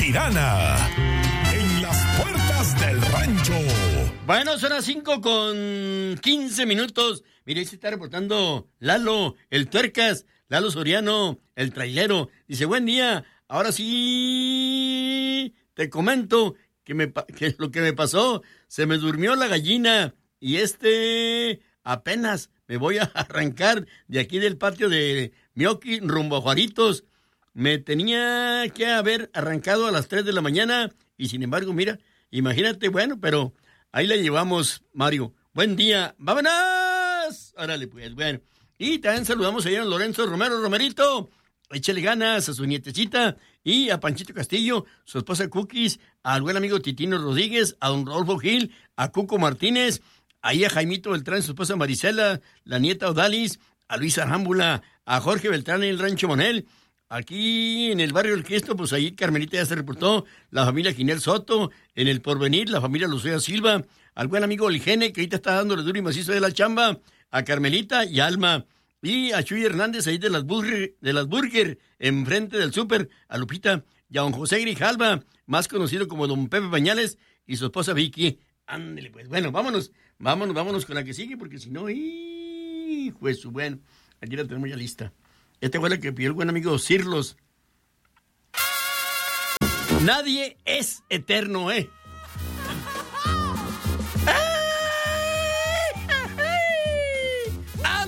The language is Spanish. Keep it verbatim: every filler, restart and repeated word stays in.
Tirana, en las puertas del rancho. Bueno, son las cinco con quince minutos. Mire, ahí se está reportando Lalo, el Tuercas, Lalo Soriano, el trailero. Dice, buen día, ahora sí te comento que, me, que lo que me pasó, se me durmió la gallina y este apenas me voy a arrancar de aquí del patio de Mioqui rumbo a Juaritos. Me tenía que haber arrancado a las tres de la mañana y sin embargo, mira, imagínate, bueno, pero ahí la llevamos, Mario. Buen día, ¡vámonos! Órale, pues, bueno. Y también saludamos a don Lorenzo Romero, Romerito. Échale ganas a su nietecita y a Panchito Castillo, su esposa Cookies, al buen amigo Titino Rodríguez, a don Rodolfo Gil, a Cuco Martínez, ahí a Jaimito Beltrán, su esposa Marisela, la nieta Odalis, a Luisa Arámbula, a Jorge Beltrán en el Rancho Monel. Aquí en el barrio del Cristo, pues ahí Carmelita ya se reportó, la familia Ginel Soto, en el Porvenir, la familia Lucía Silva, al buen amigo Oligene, que ahorita está dándole duro y macizo de la chamba, a Carmelita y Alma, y a Chuy Hernández ahí de las Burger, de las Burger, enfrente del súper, a Lupita, y a don José Grijalva, más conocido como don Pepe Pañales, y su esposa Vicky. Ándele pues, bueno, vámonos, vámonos, vámonos con la que sigue, porque si no, hijo de su bueno, aquí la tenemos ya lista. Esta fue la que pidió el buen amigo Cirlos. Nadie es eterno, ¿eh?